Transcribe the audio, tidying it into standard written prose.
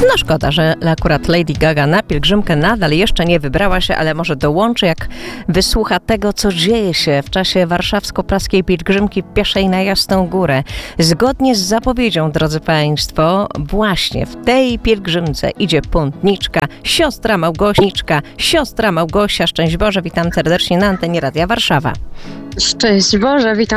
No szkoda, że akurat Lady Gaga na pielgrzymkę nadal jeszcze nie wybrała się, ale może dołączy, jak wysłucha tego, co dzieje się w czasie warszawsko-praskiej pielgrzymki pieszej na Jasną Górę. Zgodnie z zapowiedzią, drodzy Państwo, właśnie w tej pielgrzymce idzie pątniczka, siostra Małgosia. Szczęść Boże, witam serdecznie na antenie Radia Warszawa. Szczęść Boże, witam